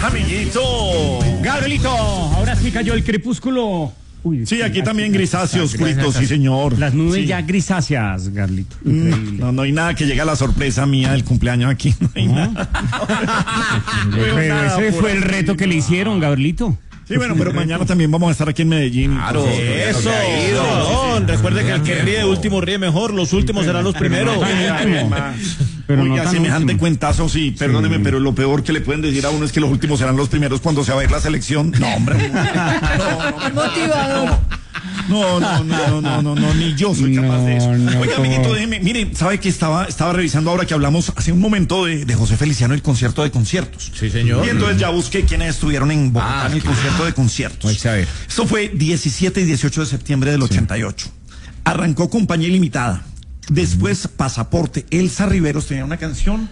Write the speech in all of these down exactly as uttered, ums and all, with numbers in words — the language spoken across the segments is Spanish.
Amiguito. Gabrielito, ahora sí cayó el crepúsculo. Uy, sí, aquí también grisáceos, oscuritos, sí señor. Las nubes sí. ya grisáceas, Garlito. No, no hay nada que llegue a la sorpresa mía del cumpleaños aquí. No hay ¿No? nada. Pero ese fue el reto que le hicieron, Gabrielito. Sí, bueno, pero mañana también vamos a estar aquí en Medellín. Claro, eso. No, recuerde que el que ríe último ríe mejor, los últimos serán los primeros. Pero Oiga, no semejante último. Cuentazo, sí, perdóneme, sí. Pero lo peor que le pueden decir a uno es que los últimos serán los primeros cuando se va a ir la selección. No, hombre. No, no, no, motivador. No, no, no, no, no, no, ni yo soy capaz no, de eso. No, Oiga, amiguito, déjeme, mire, ¿sabe que estaba, estaba revisando ahora que hablamos hace un momento de, de José Feliciano, el concierto de conciertos? Sí, señor. Y entonces ya busqué quiénes estuvieron en Bogotá ah, en el claro. concierto de conciertos. Pues a ver. Esto fue diecisiete y dieciocho de septiembre del sí. ochenta y ocho. Arrancó Compañía Ilimitada. Después Pasaporte. Elsa Riveros tenía una canción.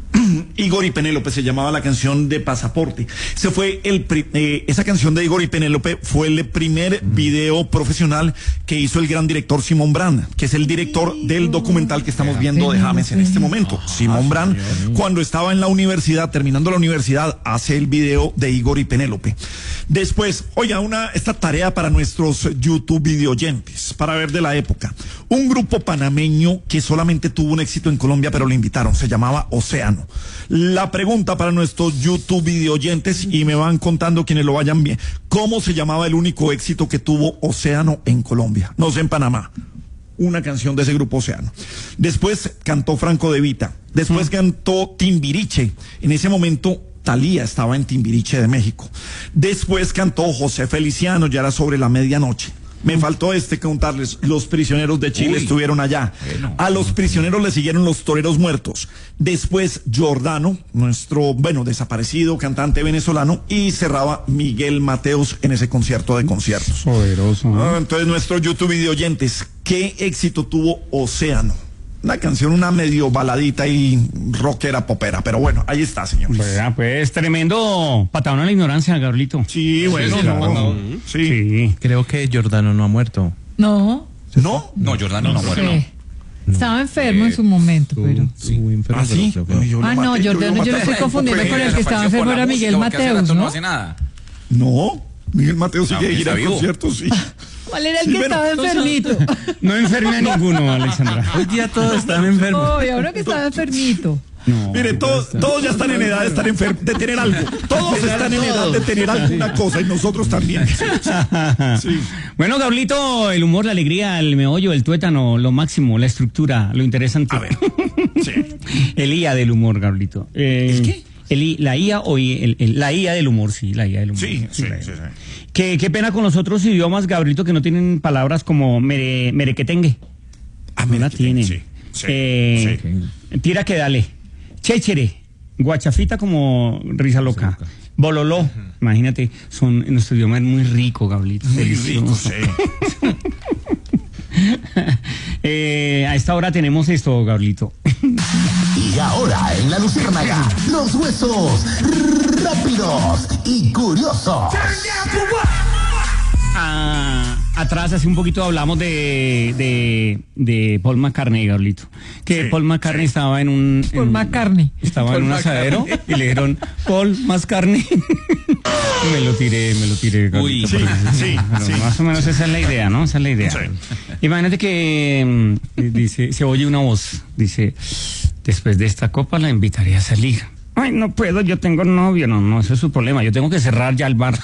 Igor y Penélope se llamaba la canción de Pasaporte. Se fue el eh, esa canción de Igor y Penélope fue el primer video profesional que hizo el gran director Simón Brand, que es el director del documental que estamos viendo de James en este momento. Simón Brand, cuando estaba en la universidad, terminando la universidad, hace el video de Igor y Penélope. Después, oiga, una esta tarea para nuestros YouTube videoyentes, para ver de la época. Un grupo panameño que solamente tuvo un éxito en Colombia, pero lo invitaron, se llamaba Océano. La pregunta para nuestros YouTube videoyentes, y me van contando quienes lo vayan bien, ¿cómo se llamaba el único éxito que tuvo Océano en Colombia? No sé, en Panamá. Una canción de ese grupo Océano. Después cantó Franco De Vita. Después ¿Mm? cantó Timbiriche. En ese momento Thalía estaba en Timbiriche de México. Después cantó José Feliciano, ya era sobre la medianoche. Me faltó este contarles, los prisioneros de Chile Uy, estuvieron allá. Bueno, a los prisioneros le siguieron los toreros muertos. Después Giordano, nuestro, bueno, desaparecido cantante venezolano, y cerraba Miguel Mateos en ese concierto de conciertos. Poderoso, ¿no? Ah, entonces, nuestros YouTube videoyentes, ¿qué éxito tuvo Océano? Una canción, una medio baladita y rockera popera, pero bueno, ahí está, señores. Bueno, pues tremendo patadón a la ignorancia, Gabrielito. Sí, bueno, sí, sí, no, no. Sí. sí. Creo que Giordano no ha muerto. No. ¿No? No, Giordano no, no muere, sí. no. Estaba enfermo eh, en su momento, tú, pero... Sí, muy enfermo. ¿Ah, sí? Pero, yo ah, no, Giordano, yo, yo lo estoy confundiendo con el que estaba enfermo, era Miguel Mateos, ¿no? No hace nada. No, Miguel Mateos sigue ir a conciertos, sí. ¿Cuál era el sí, que bueno, estaba enfermito? No enferme a ninguno, Alexandra. Hoy día todos están enfermos. Obvio, uno que estaba enfermito. No, Mire, todos, todos ya están en edad de estar enfermos, de tener algo. Todos están en edad de tener alguna cosa y nosotros también. Sí. Bueno, Gablito, el humor, la alegría, el meollo, el tuétano, lo máximo, la estructura, lo interesante. A ver. Sí. El I A del humor, Gablito. Eh, ¿El qué? El, la I A o el, el, la I A del humor, sí, la I A del humor. Sí, sí, sí. sí, sí. Qué, qué pena con los otros idiomas, Gabrielito, que no tienen palabras como mere, merequetengue. Ah, no la tienen. Sí, sí, eh, sí. Tira que dale. Chéchere. Guachafita como risa loca. Bololó. Uh-huh. Imagínate, son, nuestro idioma es muy rico, Gabrielito. Muy rico, sí. eh, a esta hora tenemos esto, Gabrielito. Y ahora en La Luciérnaga, los huesos rápidos y curiosos. Ah, atrás, hace un poquito hablamos de, de, de Paul McCartney, Gabrielito. Que sí, Paul McCartney sí. estaba en un... En, Paul McCartney. Estaba Paul en un asadero y le dijeron, Paul McCartney. me lo tiré, me lo tiré. Uy, sí, sí, sí. Más o menos esa es la idea, ¿no? Esa es la idea. Sí. Imagínate que dice, se oye una voz, dice, después de esta copa la invitaré a salir. Ay, no puedo, yo tengo novio. No, no, eso es su problema. Yo tengo que cerrar ya el bar.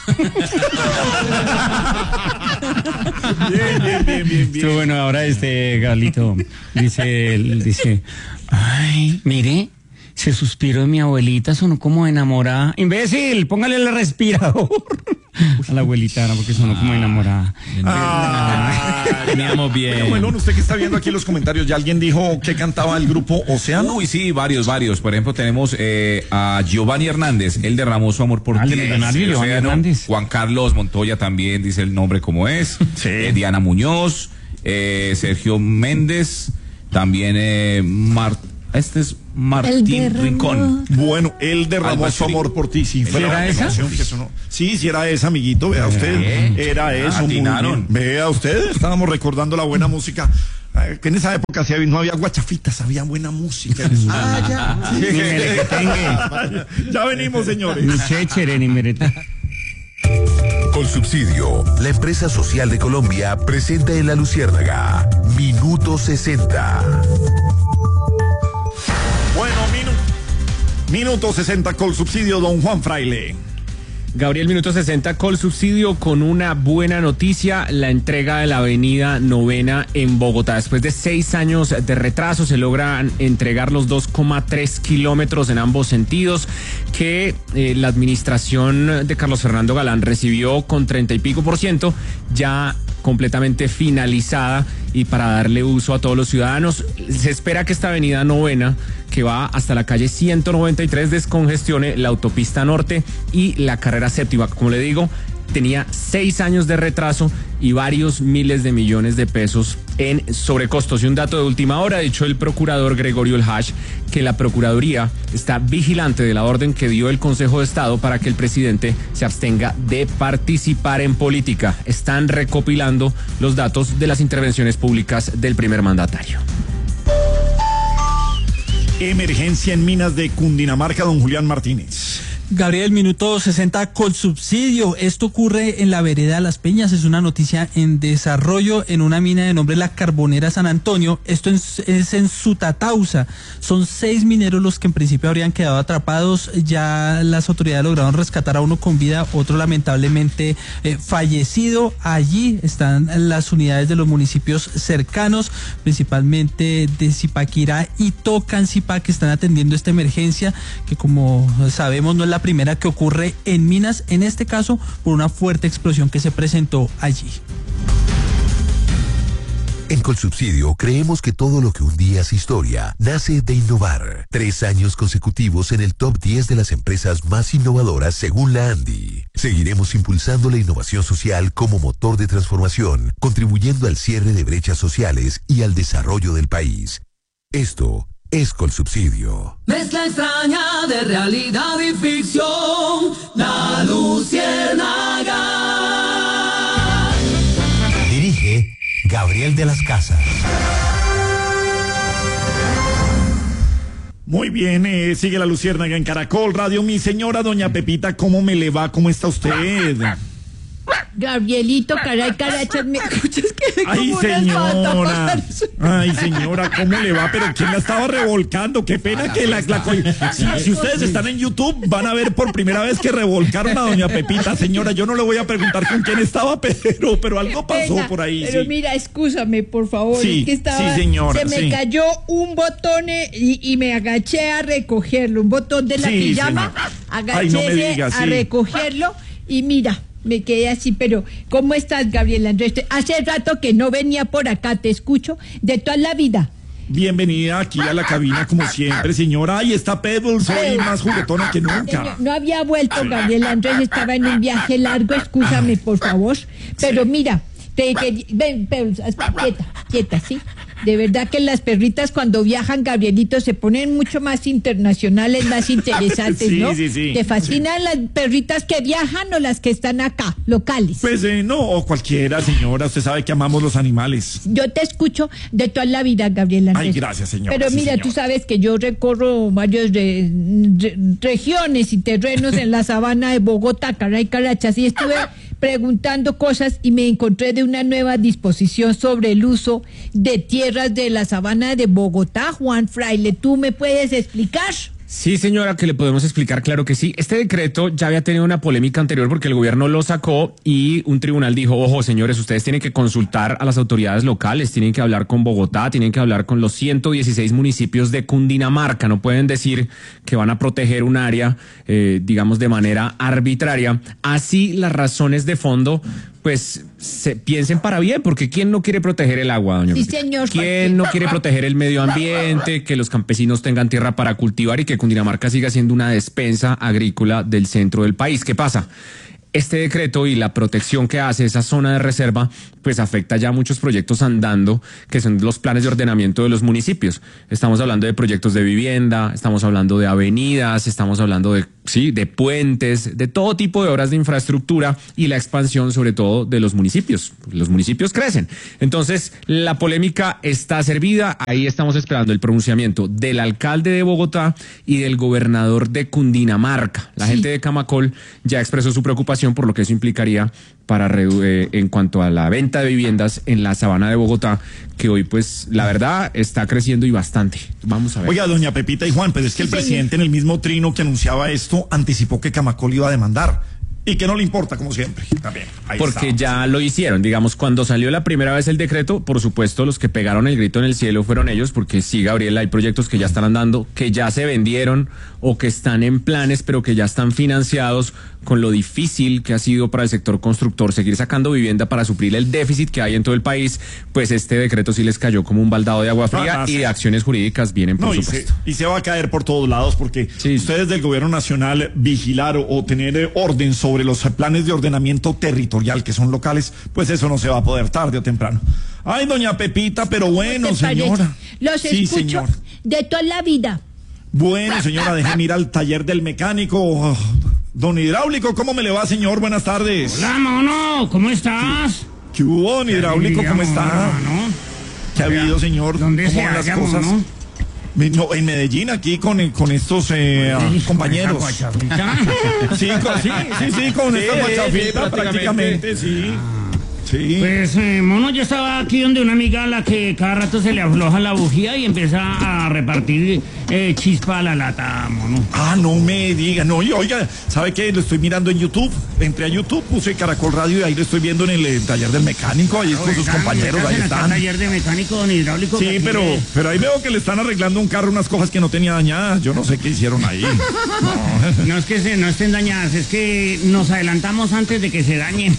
Bien, bien, bien, bien, bien. Sí, bueno, ahora este Galito dice, dice, ay, mire, se suspiró de mi abuelita, sonó como enamorada. Imbécil, póngale el respirador. A la abuelita, no, porque sonó ah, como enamorada. Ah, teníamos bien. Bueno, Melón, usted que está viendo aquí en los comentarios, ¿ya alguien dijo que cantaba el grupo Océano? Uy, sí, varios, varios. Por ejemplo, tenemos eh, a Giovanni Hernández, él derramó su amor por ah, ti. Giovanni Hernández. Juan Carlos Montoya también dice el nombre como es. Sí. Eh, Diana Muñoz, eh, Sergio Méndez, también eh, Mar Este es Martín Rincón. Bueno, él derramó su amor por ti. Sí, fue ¿era esa? Sí, sí era esa, amiguito. Vea usted. Era eso. Atinaron. Vea usted. Estábamos recordando la buena música. había, que en esa época sí había, no había guachafitas, había buena música. Ah, ya. Ni merequetengue. Ya venimos, señores. Ni chéchere, ni mereta. Colsubsidio, la empresa social de Colombia, presenta en La Luciérnaga Minuto sesenta. Bueno, minu- minuto sesenta Colsubsidio, don Juan Fraile. Gabriel, minuto sesenta, Colsubsidio con una buena noticia, la entrega de la avenida Novena en Bogotá. Después de seis años de retraso se logran entregar los dos coma tres kilómetros en ambos sentidos que eh, la administración de Carlos Fernando Galán recibió con treinta y pico por ciento, ya completamente finalizada y para darle uso a todos los ciudadanos. Se espera que esta avenida Novena, que va hasta la calle ciento noventa y tres, descongestione la autopista norte y la carrera séptima. Como le digo, tenía seis años de retraso y varios miles de millones de pesos en sobrecostos. Y un dato de última hora, ha dicho el procurador Gregorio El Hash, que la Procuraduría está vigilante de la orden que dio el Consejo de Estado para que el presidente se abstenga de participar en política. Están recopilando los datos de las intervenciones públicas del primer mandatario. Emergencia en minas de Cundinamarca, don Julián Martínez. Gabriel, minuto sesenta, Colsubsidio. Esto ocurre en la vereda Las Peñas, es una noticia en desarrollo en una mina de nombre La Carbonera San Antonio. Esto es, es en Sutatausa. Son seis mineros los que en principio habrían quedado atrapados. Ya las autoridades lograron rescatar a uno con vida, otro lamentablemente eh, fallecido. Allí están las unidades de los municipios cercanos, principalmente de Zipaquirá y Tocancipá, que están atendiendo esta emergencia, que como sabemos no es la primera que ocurre en minas, en este caso por una fuerte explosión que se presentó allí. En Colsubsidio creemos que todo lo que un día es historia nace de innovar. Tres años consecutivos en el top diez de las empresas más innovadoras según la ANDI. Seguiremos impulsando la innovación social como motor de transformación, contribuyendo al cierre de brechas sociales y al desarrollo del país. Esto es Colsubsidio. Mezcla extraña de realidad y ficción, La Luciérnaga. Dirige Gabriel de las Casas. Muy bien, eh, sigue La Luciérnaga en Caracol Radio. Mi señora doña Pepita, ¿cómo me le va? ¿Cómo está usted? Gabrielito, caray, carachas, ¿me escuchas que Ay, como señora. una Ay, señora, ¿cómo le va? Pero ¿quién la estaba revolcando? Qué pena que la... la si, si ustedes están en YouTube, van a ver por primera vez que revolcaron a doña Pepita. Señora, yo no le voy a preguntar con quién estaba, pero, pero algo pasó pena, por ahí. Pero sí. mira, excúsame, por favor. Sí, es que estaba, sí, señora, se me sí. cayó un botón eh, y, y me agaché a recogerlo. Un botón de la Sí, pijama. señora. Agaché Ay, no me diga, a sí. recogerlo y mira. Me quedé así, pero ¿cómo estás, Gabriel Andrés? Hace rato que no venía por acá, te escucho de toda la vida. Bienvenida aquí a la cabina como siempre, señora. Ay, está Pebbles hoy más juguetona que nunca. Señor, no había vuelto, Gabriel Andrés, estaba en un viaje largo, excúsame, por favor. Pero mira, te que ven, Pebbles, quieta, quieta, ¿sí? De verdad que las perritas cuando viajan, Gabrielito, se ponen mucho más internacionales, más interesantes, Sí, ¿no? sí, sí. ¿Te fascinan las perritas que viajan o las que están acá, locales? Pues eh, no, o cualquiera, señora. Usted sabe que amamos los animales. Yo te escucho de toda la vida, Gabriel Andrés. Ay, gracias, señora. Pero Sí, mira, señora. tú sabes que yo recorro varias re- re- regiones y terrenos en la sabana de Bogotá, caray, carachas, y estuve preguntando cosas y me encontré de una nueva disposición sobre el uso de tierras de la sabana de Bogotá. Juan Fraile, ¿tú me puedes explicar? Sí, señora, que le podemos explicar, claro que sí. Este decreto ya había tenido una polémica anterior porque el gobierno lo sacó y un tribunal dijo, ojo, señores, ustedes tienen que consultar a las autoridades locales, tienen que hablar con Bogotá, tienen que hablar con los ciento dieciséis municipios de Cundinamarca, no pueden decir que van a proteger un área, eh, digamos, de manera arbitraria. Así las razones de fondo, pues, se piensen para bien, porque ¿quién no quiere proteger el agua, doña Sí, Pepita? señor. ¿Quién no quiere proteger el medio ambiente, que los campesinos tengan tierra para cultivar y que Cundinamarca siga siendo una despensa agrícola del centro del país? ¿Qué pasa? Este decreto y la protección que hace esa zona de reserva, pues afecta ya muchos proyectos andando, que son los planes de ordenamiento de los municipios. Estamos hablando de proyectos de vivienda, estamos hablando de avenidas, estamos hablando de sí, de puentes, de todo tipo de obras de infraestructura y la expansión sobre todo de los municipios. Los municipios crecen. Entonces, la polémica está servida. Ahí estamos esperando el pronunciamiento del alcalde de Bogotá y del gobernador de Cundinamarca. La sí. gente de Camacol ya expresó su preocupación por lo que eso implicaría para eh, en cuanto a la venta de viviendas en la sabana de Bogotá, que hoy pues la verdad está creciendo y bastante. Vamos a ver. Oiga, doña Pepita y Juan, pero es que el sí, presidente señor. en el mismo trino que anunciaba esto anticipó que Camacol iba a demandar. Y que no le importa, como siempre. También. Ahí Porque estamos. ya lo hicieron. Digamos, cuando salió la primera vez el decreto, por supuesto, los que pegaron el grito en el cielo fueron ellos, porque sí, Gabriela, hay proyectos que ya están andando, que ya se vendieron o que están en planes, pero que ya están financiados, con lo difícil que ha sido para el sector constructor seguir sacando vivienda para suplir el déficit que hay en todo el país. Pues este decreto sí les cayó como un baldado de agua fría ah, y de acciones jurídicas vienen, por no, supuesto. Y se, y se va a caer por todos lados, porque sí. ustedes del gobierno nacional vigilar o, o tener orden sobre los planes de ordenamiento territorial que son locales, pues eso no se va a poder tarde o temprano. Ay, doña Pepita, pero bueno, señora. Los sí, escucho señor. de toda la vida. Bueno, señora, déjeme ir al taller del mecánico. Oh, don Hidráulico, ¿cómo me le va, señor? Buenas tardes. Hola, mono, ¿cómo estás? ¿Qué hubo, don Hidráulico? ¿Cómo está? ¿No? ¿Qué ha habido, señor? ¿Dónde ¿Cómo se van las halla, cosas? mono? No, en Medellín, aquí con, con estos eh, Oye, compañeros. ¿con esa guachafita? Sí, con, sí, sí, sí, con Sí, esta guachafita sí, prácticamente, sí. Sí. Pues, eh, mono, yo estaba aquí donde una amiga a la que cada rato se le afloja la bujía y empieza a repartir eh, chispa a la lata, mono. Ah, no me diga, no, y oiga, ¿sabe qué? Lo estoy mirando en YouTube, entré a YouTube, puse Caracol Radio y ahí lo estoy viendo en el, el taller del mecánico, ahí con sus compañeros, ahí están. Taller de mecánico, don Hidráulico. Sí, pero, tiene... pero ahí veo que le están arreglando un carro, unas cosas que no tenía dañadas, yo no sé qué hicieron ahí. No, no es que se, no estén dañadas, es que nos adelantamos antes de que se dañen.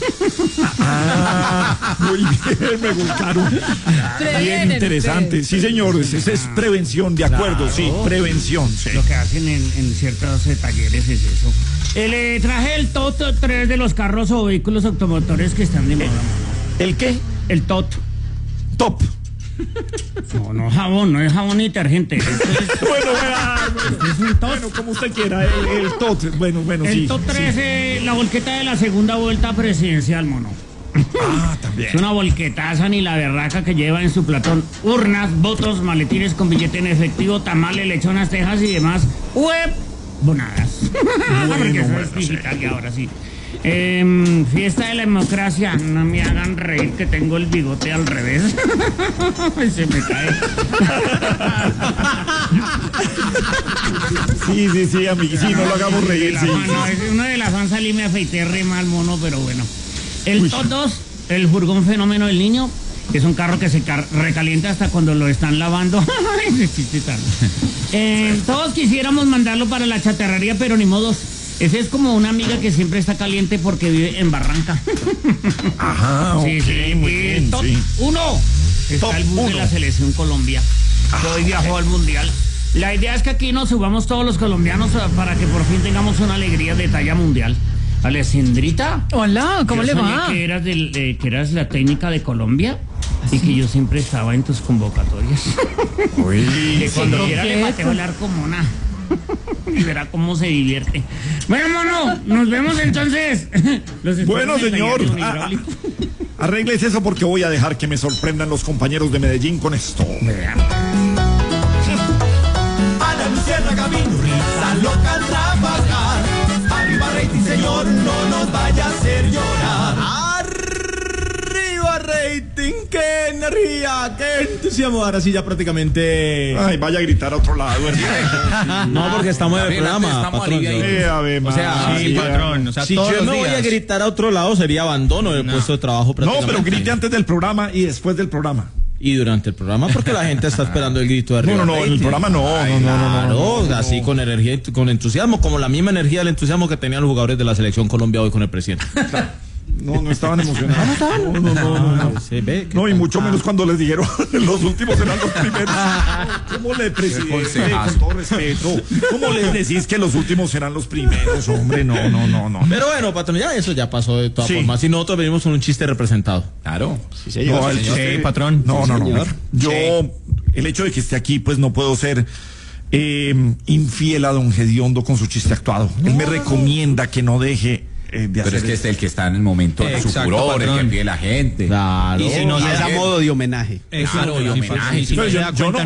Ah, muy bien, me gustaron. Bien interesante. Sí, señores, esa es prevención, de acuerdo, claro. Sí, prevención. Sí. Lo que hacen en, en ciertos eh, talleres es eso. Eh, le traje el Toto, tres de los carros o vehículos automotores que están de moda. ¿El qué? El Toto. Top. No, no jabón, no es jabón ni detergente. Esto es, bueno, bueno, es un Tot. Bueno, como usted quiera, el, el Tot. Bueno, bueno, el sí. El Tot tres, sí. eh, la volqueta de la segunda vuelta presidencial, mono. Ah, también. Es una volquetaza ni la berraca que lleva en su platón urnas, votos, maletines con billete en efectivo, tamales, lechonas, tejas y demás web bonadas. Bueno, Porque eso bueno, es digital sí. y ahora sí. Eh, fiesta de la democracia, no me hagan reír que tengo el bigote al revés. Se me cae. Sí, sí, sí, amigo, sí, no lo hagamos reír. Sí, no, sí. es uno de la fan salí me afeité re mal, mono, pero bueno. El Tot dos, el furgón fenómeno del niño, que es un carro que se recalienta hasta cuando lo están lavando. eh, todos quisiéramos mandarlo para la chatarrería, pero ni modos. Ese es como una amiga que siempre está caliente porque vive en Barranca. Ajá, sí, ok, sí, muy bien, Top sí. uno. Está Top el bus uno. de la selección Colombia, que hoy viajó al Mundial. La idea es que aquí nos subamos todos los colombianos para que por fin tengamos una alegría de talla mundial. Alessandrita. Hola, ¿cómo yo le soñé va? Que eras, del, eh, que eras la técnica de Colombia y que yo siempre estaba en tus convocatorias. Uy, que cuando sí, quiera le pateo el arco mona. Y verá cómo se divierte. Bueno, mono, nos vemos entonces. Los bueno, señor, ah, ah, arregles eso porque voy a dejar que me sorprendan los compañeros de Medellín con esto. Vean. Ana Luciana Camino, risa loca al trabajar. Arriba rating, señor, no nos vaya a hacer llorar. Arriba rating, qué energía, qué entusiasmo. Ahora sí ya prácticamente. Ay, vaya a gritar a otro lado, hermano. No, porque estamos en el programa, estamos patrón. aliviados. Eh, a ver, O sea, sí, sí, patrón. O sea, Si todos yo los me voy días. a gritar a otro lado, sería abandono del No. puesto de trabajo No, prácticamente. pero grite antes del programa y después del programa. Y durante el programa, porque la gente está esperando el grito de arriba. No, no, no, en el programa no, no, no, no, Claro, no, no, así no. con energía y con entusiasmo, como la misma energía del entusiasmo que tenían los jugadores de la selección Colombia hoy con el presidente. No, no estaban emocionados. No, no, no, no, no. Se ve que No, y están- mucho menos cuando les dijeron los últimos eran los primeros. ¿Cómo le presidente, con todo respeto? ¿Cómo les decís que los últimos serán los primeros, hombre? No, no, no, no. Pero bueno, patrón, ya eso ya pasó de todas Sí. formas. Y nosotros venimos con un chiste representado. Claro. Sí, No, el Sí, chiste- patrón. No, Sí, no, no. señor. Yo, el hecho de que esté aquí, pues no puedo ser eh, infiel a don Gediondo con su chiste actuado. Él me recomienda que no deje eh, de Pero hacer es que esto. este es el que está en el momento de su Exacto, furor, el que patrón. pide la gente. Claro. Y si no Y se es a hace- modo de homenaje. Claro, y homenaje. Si no Pero se yo- da yo cuenta, no-